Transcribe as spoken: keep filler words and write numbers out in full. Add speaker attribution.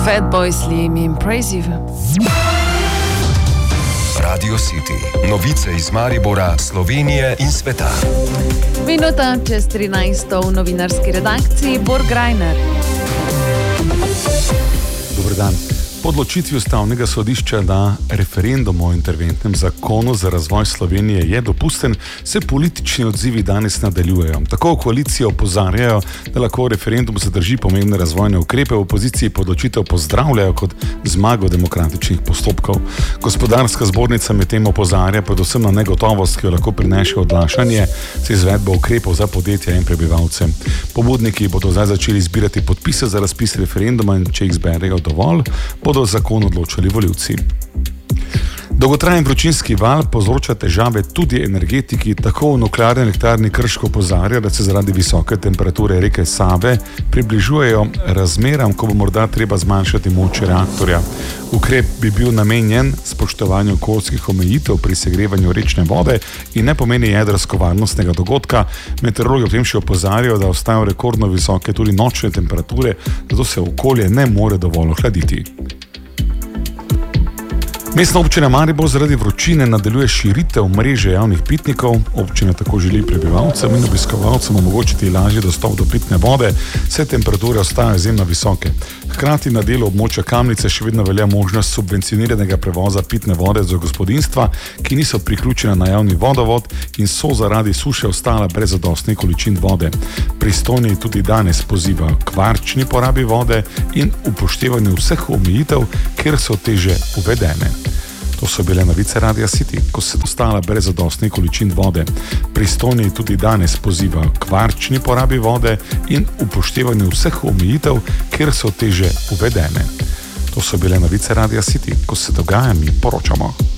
Speaker 1: Fatboy Slim Impressive.
Speaker 2: Radio City. Novice iz Maribora, Slovenije in sveta.
Speaker 1: Minuta čez trinajsto v novinarski redakciji Bor Grajner.
Speaker 3: Dober dan. Po odločitvi Ustavnega sodišča, da referendum o interventnem zakonu za razvoj Slovenije je dopusten, se politični odzivi danes nadaljujejo. Tako v koaliciji opozarjajo, da lahko referendum zadrži pomembne razvojne ukrepe, v opoziciji po odločitev pozdravljajo kot zmago demokratičnih postopkov. Gospodarska zbornica medtem opozarja predvsem na negotovost, ki jo lahko prinese odlašanje z izvedbo ukrepov za podjetja in prebivalce. Pobudniki bodo zdaj začeli zbirati podpise za razpis referenduma in če jih zberejo dovolj, bodo zakon odločali volivci. Dolgotrajen vročinski val povzroča težave tudi energetiki. Tako v nuklearni elektrarni Krško opozarja, da se zaradi visoke temperature reke Save približujejo razmeram, ko bo morda treba zmanjšati moč reaktorja. Ukrep bi bil namenjen spoštovanju okoljskih omejitev pri segrevanju rečne vode in ne pomeni jedrsko-varnostnega dogodka. Meteorologi ob tem še opozarjajo, da ostajajo rekordno visoke tudi nočne temperature, zato se okolje ne more dovolj ohladiti. Mestna občina Maribor zaradi vročine nadaljuje širitev mreže javnih pitnikov. Občina tako želi prebivalcem in obiskovalcem omogočiti lažji dostop do pitne vode, saj temperature ostajajo izjemno visoke. Hkrati na delu območja Kamnice še vedno velja možnost subvencioniranega prevoza pitne vode za gospodinjstva, ki niso priključena na javni vodovod in so zaradi suše ostala brez zadostnih količin vode. Pristojni tudi danes pozivajo k varčni porabi vode in upoštevanju vseh omejitev, ker so te že uvedene. To so bile novice Radia City, ko se dostala brez zadostnih količin vode. Pristojni tudi danes pozivajo k varčni porabi vode in upoštevanju vseh omejitev, ker so te že uvedene. To so bile novice Radia City, ko se dogaja, mi poročamo.